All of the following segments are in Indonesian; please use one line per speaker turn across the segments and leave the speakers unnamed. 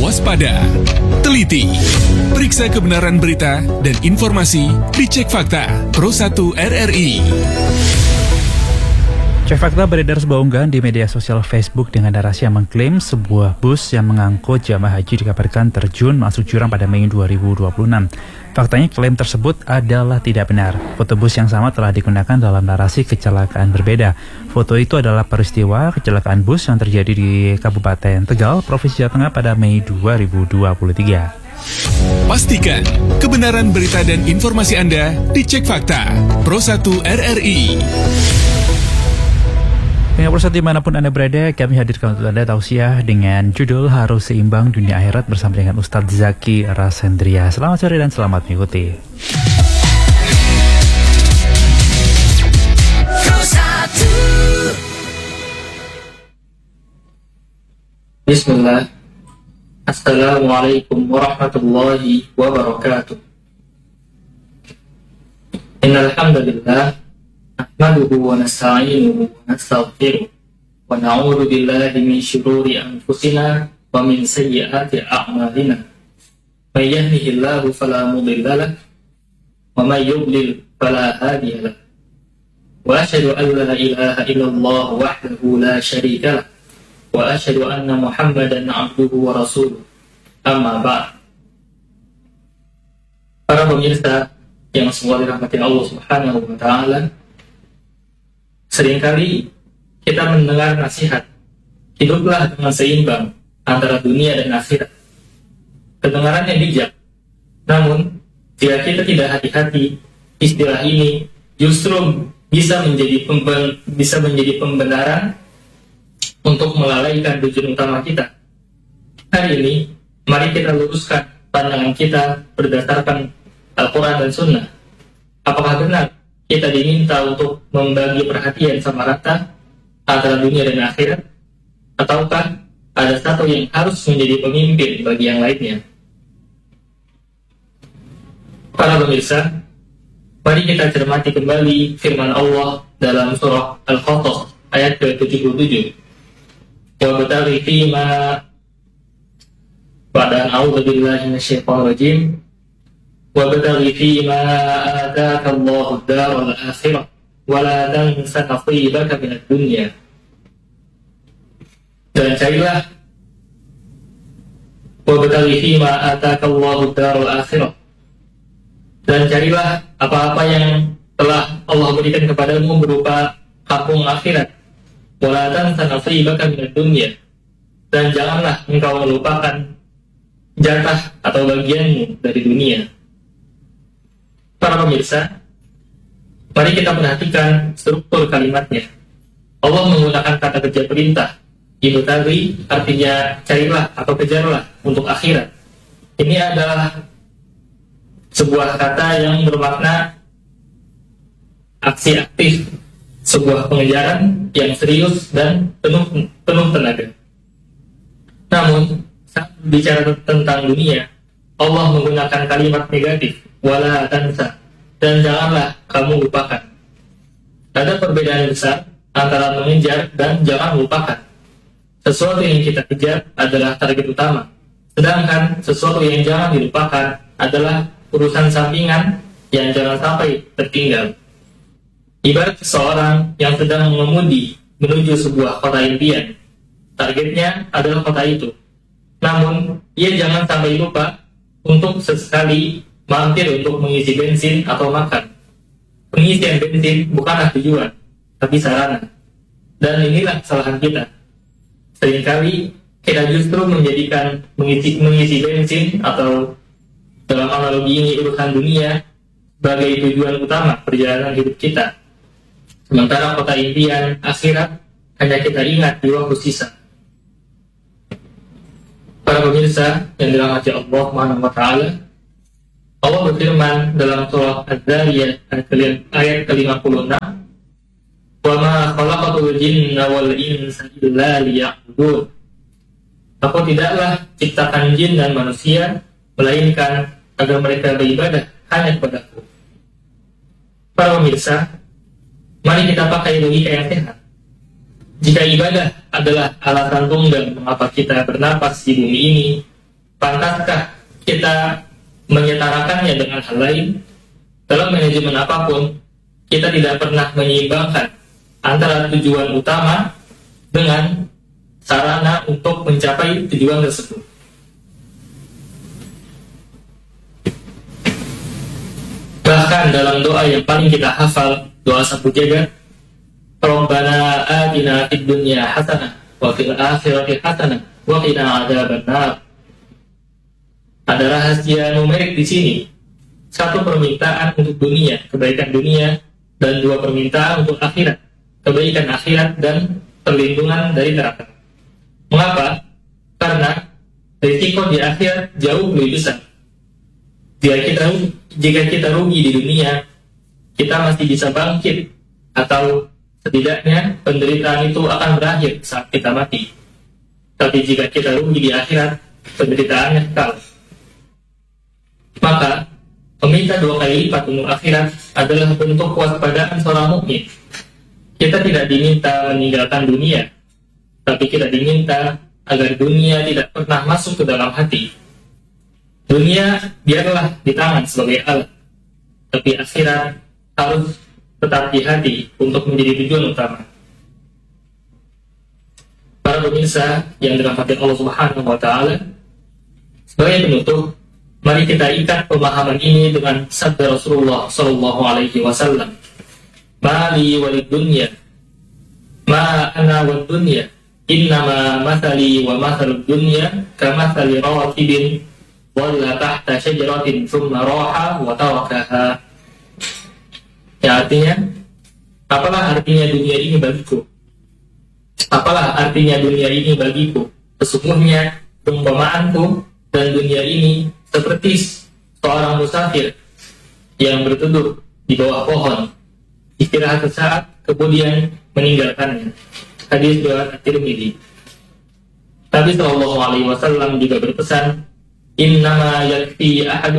waspada, teliti, periksa kebenaran berita dan informasi di Cek Fakta Pro 1 RRI.
Cek Fakta beredar sebuah unggahan di media sosial Facebook dengan narasi yang mengklaim sebuah bus yang mengangkut jamaah haji dikabarkan terjun masuk jurang pada Mei 2026. Faktanya klaim tersebut adalah tidak benar. Foto bus yang sama telah digunakan dalam narasi kecelakaan berbeda. Foto itu adalah peristiwa kecelakaan bus yang terjadi di Kabupaten Tegal, Provinsi Jawa Tengah pada Mei 2023.
Pastikan kebenaran berita dan informasi Anda di Cek Fakta Pro 1 RRI.
Pendengar Pro 1 dimanapun Anda berada, kami hadirkan untuk Anda tausiah dengan judul Harus Seimbang Dunia Akhirat bersama dengan Ustadz Zaki Rasendria. Selamat sore dan selamat mengikuti.
Bismillah. Assalamualaikum warahmatullahi wabarakatuh. Innal hamdalillah nahmaduhu wa nasta'inuhu wa nastaghfiruh wa na'udzu billahi min shururi anfusina wa min sayyiati a'malina. May yahdihillahu fala mudilla lahu wa may yudlil fala hadiya lahu. Wa asyhadu an la ilaha illallah wahdahu la syarika lahu wa asyhadu anna Muhammadan 'abduhu wa rasuluh. Amma ba'd. Para pemirsa yang semoga dirahmati Allah Subhanahu wa taala, seringkali kita mendengar nasihat, hiduplah dengan seimbang antara dunia dan akhirat. Kedengaran yang bijak. Namun, jika kita tidak hati-hati, istilah ini justru bisa menjadi pembenaran untuk melalaikan tujuan utama kita. Hari ini, mari kita luruskan pandangan kita berdasarkan Al-Quran dan Sunnah. Apakah benar kita diminta untuk membagi perhatian sama rata antara dunia dan akhirat, ataukah ada satu yang harus menjadi pemimpin bagi yang lainnya? Para pemirsa, mari kita cermati kembali firman Allah dalam surah Al-Qasas ayat ke-77. Wabtaghi fima ba'da a'udzu billahi minasyaitonir rajim. Wabtaghi fima ataka Allahu ad-daral akhirah wa la tansa nasibaka minad dunya. Dan carilah wabtaghi fima ataka Allahu ad-daral akhirah. Dan carilah apa-apa yang telah Allah berikan kepadamu berupa kampung akhirat. Wa la tansa nasibaka minad dunya. Dan janganlah engkau melupakan jatah atau bagianmu dari dunia. Para pemirsa, mari kita perhatikan struktur kalimatnya. Allah menggunakan kata kerja perintah. Ibtaghi artinya carilah atau kejarlah untuk akhirat. Ini adalah sebuah kata yang bermakna aksi aktif, sebuah pengejaran yang serius dan penuh tenaga. Namun, saat bicara tentang dunia, Allah menggunakan kalimat negatif, wala tansa, dan janganlah kamu lupakan. Ada perbedaan besar antara mengejar dan jangan lupakan. Sesuatu yang kita kejar adalah target utama, sedangkan sesuatu yang jangan dilupakan adalah urusan sampingan yang jangan sampai tertinggal. Ibarat seseorang yang sedang mengemudi menuju sebuah kota impian. Targetnya adalah kota itu. Namun, ia jangan sampai lupa untuk sesekali mampir untuk mengisi bensin atau makan. Pengisian bensin bukanlah tujuan, tapi sarana. Dan inilah kesalahan kita. Seringkali kita justru menjadikan mengisi bensin atau dalam analogi ini urusan dunia sebagai tujuan utama perjalanan hidup kita. Sementara kota impian akhirat hanya kita ingat di waktu sisa. Para pemirsa yang dirahmati Allah Subhanahu wa taala, Allah berfirman dalam surah Az-Zariyat ayat ke-56, "Wa ma khalaqatul jinna wal insa illa liya'budun." Aku tidaklah ciptakan jin dan manusia melainkan agar mereka beribadah hanya kepadaku. Para pemirsa, mari kita pakai logika yang sehat. Jika ibadah adalah alasan tunggal mengapa kita bernapas di bumi ini, Pantaskah kita menyetarakannya dengan hal lain? Dalam manajemen apapun, kita tidak pernah menyeimbangkan antara tujuan utama dengan sarana untuk mencapai tujuan tersebut. Bahkan dalam doa yang paling kita hafal, doa sapu jagat, Rabbana atina fid dunya hasanah wa fil akhirati hasanah wa qina adzabannar. Ada rahasia numerik di sini. Satu permintaan untuk dunia, kebaikan dunia, dan dua permintaan untuk akhirat, kebaikan akhirat dan perlindungan dari neraka. Mengapa? Karena risiko di akhirat jauh lebih besar. Jika kita rugi di dunia, kita masih bisa bangkit, atau setidaknya penderitaan itu akan berakhir saat kita mati. Tapi jika kita rugi di akhirat, penderitaannya kekal. Maka meminta 2 kali lipat untuk akhirat adalah bentuk kewaspadaan seorang mukmin. Kita tidak diminta meninggalkan dunia, tapi kita diminta agar dunia tidak pernah masuk ke dalam hati. Dunia biarlah di tangan sebagai alat, tapi akhirat harus tetap di hati untuk menjadi tujuan utama. Para pemirsa yang dirahmati Allah Subhanahu wa Ta'ala, sebagai penutup, mari kita ikat pemahaman ini dengan sabda Rasulullah Sallallahu Alaihi Wasallam, "Mali walid dunya, ma ana wad dunya, innama mathali wa mathalud dunya, kamathali rakibin walla tahta syajaratin thumma raha wa tarakaha." Ya, artinya, apalah artinya dunia ini bagiku? Apalah artinya dunia ini bagiku? Sesungguhnya perumpamaanku dan dunia ini seperti seorang musafir yang berteduh di bawah pohon, istirahat sesaat, kemudian meninggalkannya. Hadis riwayat At-Tirmidzi. Nabi Sallallahu Alaihi Wasallam juga berpesan, Innama yakfi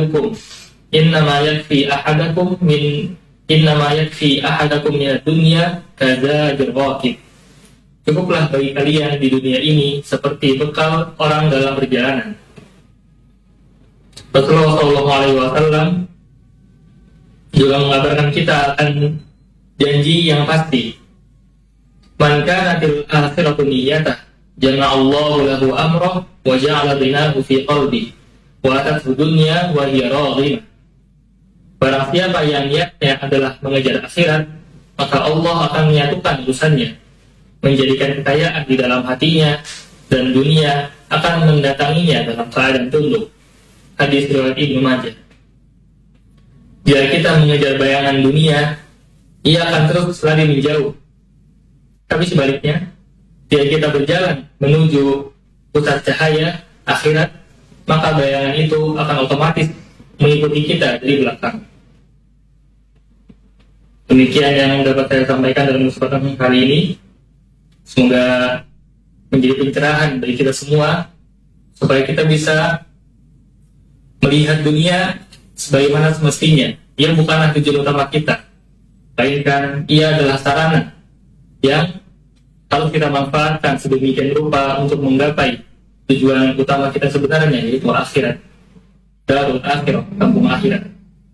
ahadakum min dunya kadzajir raqib. Cukuplah bagi kalian di dunia ini seperti bekal orang dalam perjalanan. Rasulullah Sallallahu Alaihi Wasallam juga mengabarkan kita akan janji yang pasti. Man kana fil akhirati niyyatah jama'allahu lahu amrah wa ja'ala ghinahu fi qalbi wa atathu dunya wa hiya raghimah. Barang siapa yang niatnya adalah mengejar akhirat, maka Allah akan menyatukan urusannya, menjadikan kekayaan di dalam hatinya, dan dunia akan mendatanginya dalam keadaan tunduk. Hadis riwayat Ibnu Majah. Jika kita mengejar bayangan dunia, ia akan terus lari menjauh. Tapi sebaliknya, jika kita berjalan menuju pusat cahaya akhirat, maka bayangan itu akan otomatis mengikuti kita dari belakang. Demikian yang dapat saya sampaikan dalam kesempatan kali ini. Semoga menjadi pencerahan bagi kita semua, supaya kita bisa melihat dunia sebagaimana semestinya. Ia bukanlah tujuan utama kita, melainkan ia adalah sarana yang harus kita manfaatkan sedemikian rupa untuk menggapai tujuan utama kita sebenarnya, yaitu akhirat. Darul akhirah, kampung akhirat.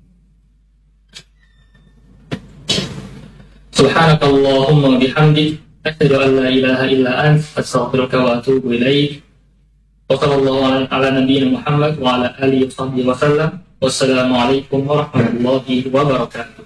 Subhanakallahumma bihamdik, asyhadu an la ilaha illa anta, astaghfiruka wa atubu ilaik. Wa sallallahu ala nabiyyina Muhammad wa ala alihi wa sahbihi wa sallam. Wassalamualaikum warahmatullahi wabarakatuh.